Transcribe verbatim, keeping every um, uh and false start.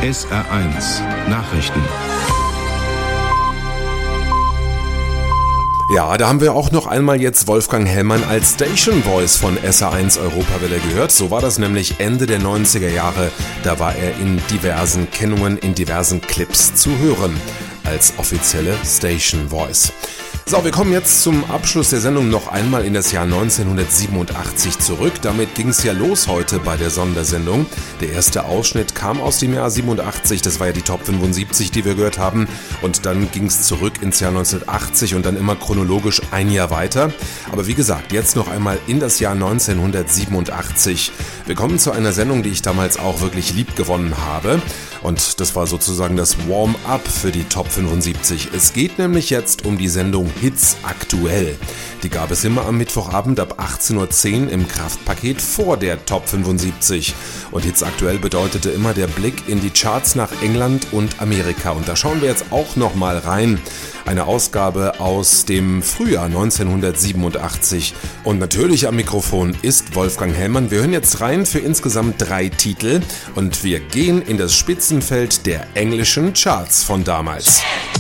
S R eins Nachrichten. Ja, da haben wir auch noch einmal jetzt Wolfgang Hellmann als Station Voice von S R eins Europawelle gehört. So war das nämlich Ende der neunziger Jahre. Da war er in diversen Kennungen, in diversen Clips zu hören als offizielle Station Voice. So, wir kommen jetzt zum Abschluss der Sendung noch einmal in das Jahr neunzehnhundertsiebenundachtzig zurück. Damit ging es ja los heute bei der Sondersendung. Der erste Ausschnitt kam aus dem Jahr siebenundachtzig, das war ja die Top fünfundsiebzig, die wir gehört haben. Und dann ging es zurück ins Jahr neunzehnhundertachtzig und dann immer chronologisch ein Jahr weiter. Aber wie gesagt, jetzt noch einmal in das Jahr neunzehnhundertsiebenundachtzig. Wir kommen zu einer Sendung, die ich damals auch wirklich lieb gewonnen habe. Und das war sozusagen das Warm-up für die Top fünfundsiebzig. Es geht nämlich jetzt um die Sendung Hits aktuell. Die gab es immer am Mittwochabend ab achtzehn Uhr zehn im Kraftpaket vor der Top fünfundsiebzig. Und Hits aktuell bedeutete immer der Blick in die Charts nach England und Amerika. Und da schauen wir jetzt auch noch mal rein. Eine Ausgabe aus dem Frühjahr neunzehnhundertsiebenundachtzig. Und natürlich am Mikrofon ist Wolfgang Hellmann. Wir hören jetzt rein für insgesamt drei Titel. Und wir gehen in das Spitzenfeld der englischen Charts von damals.